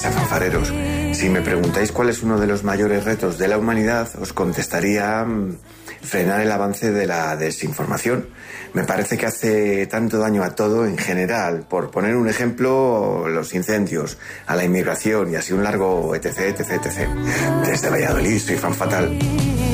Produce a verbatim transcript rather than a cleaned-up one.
Fanfareros, si me preguntáis cuál es uno de los mayores retos de la humanidad, os contestaría mmm, frenar el avance de la desinformación. Me parece que hace tanto daño a todo en general. Por poner un ejemplo, los incendios, a la inmigración y así un largo etc, etc, etc. Desde Valladolid, soy Fan Fatal.